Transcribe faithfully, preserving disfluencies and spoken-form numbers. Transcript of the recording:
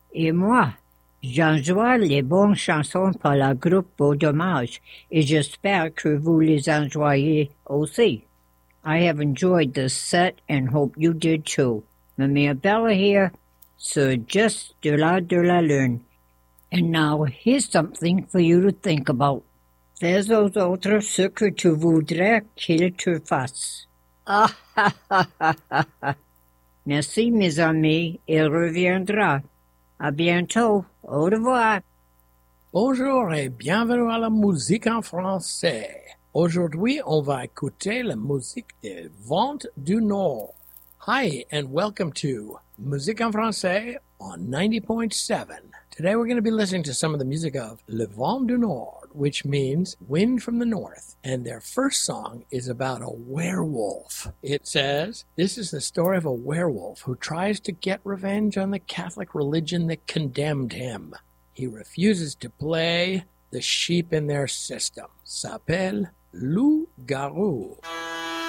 Et moi, j'enjoie les bonnes chansons par le groupe Beau Dommage et j'espère que vous les enjoyez aussi. I have enjoyed this set and hope you did too. Mamie Bella here, sur Juste de-là de la Lune. And now here's something for you to think about. Fais aux autres ce que tu voudrais qu'ils te fassent. Ah ha ha ha ha ha. Merci mes amis, il reviendra. À bientôt. Au revoir. Bonjour et bienvenue à la musique en français. Aujourd'hui, on va écouter la musique de Vent du Nord. Hi, and welcome to Musique en français on ninety point seven. Today we're going to be listening to some of the music of Le Vent du Nord, which means wind from the north. And their first song is about a werewolf. It says, this is the story of a werewolf who tries to get revenge on the Catholic religion that condemned him. He refuses to play the sheep in their system. S'appelle Loup-garou.